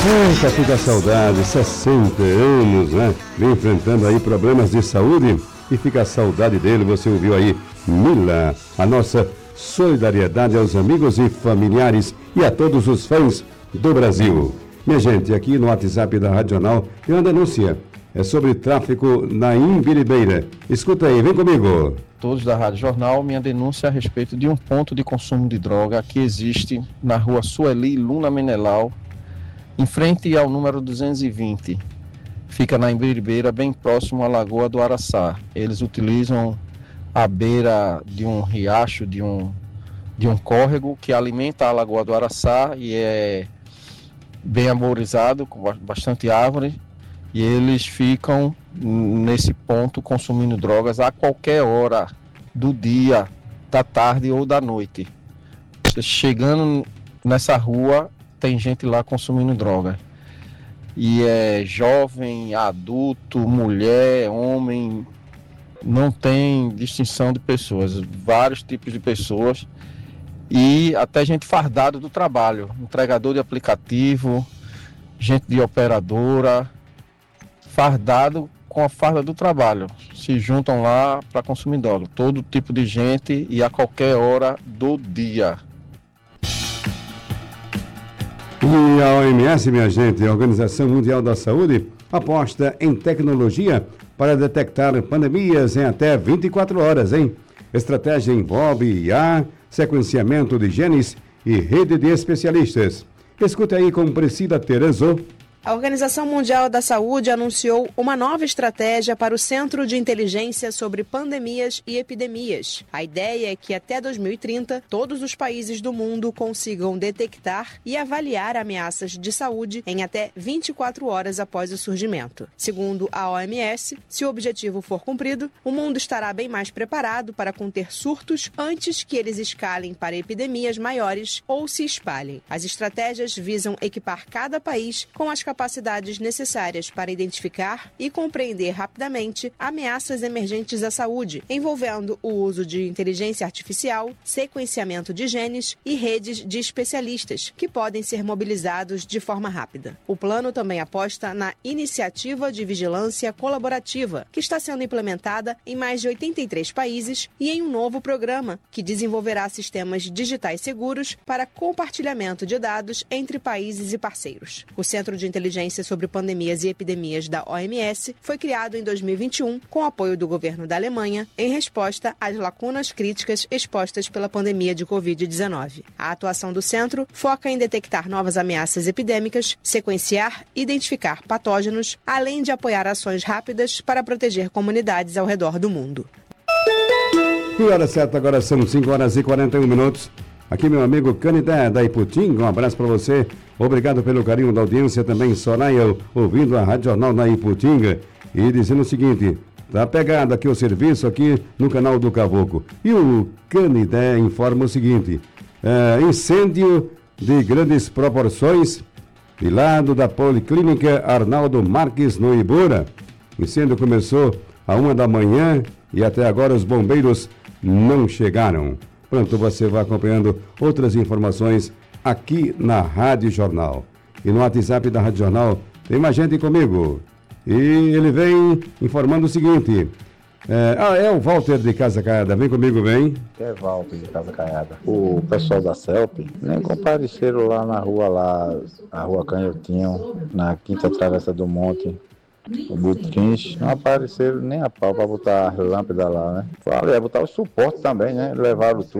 Eita, fica saudade, 60 anos, né? Vem enfrentando aí problemas de saúde e fica a saudade dele. Você ouviu aí, Mila, a nossa solidariedade aos amigos e familiares e a todos os fãs do Brasil. Minha gente, aqui no WhatsApp da Rádio Jornal tem uma denúncia. É sobre tráfico na Imbiribeira. Escuta aí, vem comigo. Todos da Rádio Jornal, minha denúncia é a respeito de um ponto de consumo de droga que existe na rua Sueli Luna Menelau, em frente ao número 220. Fica na Imbiribeira, bem próximo à Lagoa do Araçá. Eles utilizam a beira de um riacho, de um córrego que alimenta a Lagoa do Araçá e é bem arborizado, com bastante árvore. E eles ficam nesse ponto consumindo drogas a qualquer hora do dia, da tarde ou da noite. Chegando nessa rua, tem gente lá consumindo droga. E é jovem, adulto, mulher, homem, não tem distinção de pessoas, vários tipos de pessoas. E até gente fardada do trabalho, entregador de aplicativo, gente de operadora, fardado com a farda do trabalho, se juntam lá para consumir droga. Todo tipo de gente e a qualquer hora do dia. E a OMS, minha gente, a Organização Mundial da Saúde, aposta em tecnologia para detectar pandemias em até 24 horas, hein? Estratégia envolve IA, sequenciamento de genes e rede de especialistas. Escuta aí com Priscila Terezo. A Organização Mundial da Saúde anunciou uma nova estratégia para o Centro de Inteligência sobre Pandemias e Epidemias. A ideia é que até 2030, todos os países do mundo consigam detectar e avaliar ameaças de saúde em até 24 horas após o surgimento. Segundo a OMS, se o objetivo for cumprido, o mundo estará bem mais preparado para conter surtos antes que eles escalem para epidemias maiores ou se espalhem. As estratégias visam equipar cada país com as capacidades necessárias para identificar e compreender rapidamente ameaças emergentes à saúde, envolvendo o uso de inteligência artificial, sequenciamento de genes e redes de especialistas, que podem ser mobilizados de forma rápida. O plano também aposta na Iniciativa de Vigilância Colaborativa, que está sendo implementada em mais de 83 países, e em um novo programa, que desenvolverá sistemas digitais seguros para compartilhamento de dados entre países e parceiros. O Centro de Inteligência sobre Pandemias e Epidemias da OMS foi criado em 2021 com apoio do governo da Alemanha em resposta às lacunas críticas expostas pela pandemia de Covid-19. A atuação do centro foca em detectar novas ameaças epidêmicas, sequenciar e identificar patógenos, além de apoiar ações rápidas para proteger comunidades ao redor do mundo. E hora certa, agora são 5 horas e 41 minutos. Aqui meu amigo Canidé da Iputinga, um abraço para você. Obrigado pelo carinho da audiência também, Soraya, ouvindo a Rádio Jornal na Iputinga. E dizendo o seguinte, tá pegado aqui o serviço aqui no canal do Cavoco. E o Canidé informa o seguinte, incêndio de grandes proporções de lado da Policlínica Arnaldo Marques, no Ibura. O incêndio começou à 1 da manhã e até agora os bombeiros não chegaram. Pronto, você vai acompanhando outras informações aqui na Rádio Jornal. E no WhatsApp da Rádio Jornal tem mais gente comigo. E ele vem informando o seguinte. É o Walter de Casa Caiada. Vem comigo, vem. É Walter de Casa Caiada. O pessoal da CELP nem compareceram lá na rua, a rua Canhotinho, na quinta travessa do Monte. O Butrins não apareceram nem a pau para botar a lâmpada lá, né? Falei, botar o suporte também, né? Levaram tudo.